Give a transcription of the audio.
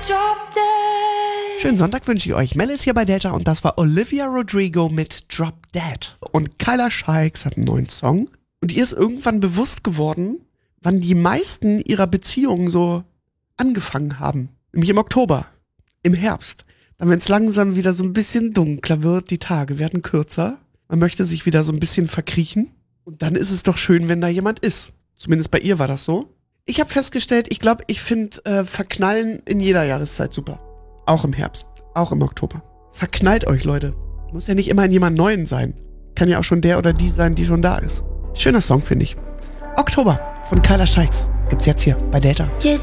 Schönen Sonntag wünsche ich euch. Mel ist hier bei Delta und das war Olivia Rodrigo mit Drop Dead. Und Kyla Shikes hat einen neuen Song. Und ihr ist irgendwann bewusst geworden, wann die meisten ihrer Beziehungen so angefangen haben. Nämlich im Oktober, im Herbst. Dann, wenn es langsam wieder so ein bisschen dunkler wird, die Tage werden kürzer. Man möchte sich wieder so ein bisschen verkriechen. Und dann ist es doch schön, wenn da jemand ist. Zumindest bei ihr war das so. Ich habe festgestellt, ich glaube, ich finde Verknallen in jeder Jahreszeit super. Auch im Herbst, auch im Oktober. Verknallt euch, Leute. Muss ja nicht immer in jemand Neuen sein. Kann ja auch schon der oder die sein, die schon da ist. Schöner Song, finde ich. Oktober von Kyla Shikes. Gibt's jetzt hier bei Delta.